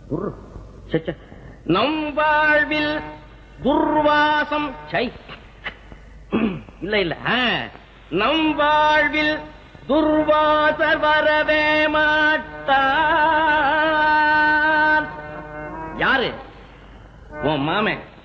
நம் வாழ்வில் துர்வாசம் இல்ல இல்ல, நம் வாழ்வில் துர்வாசர் வரவே மாட்டார். யாரு? உன் மாமன்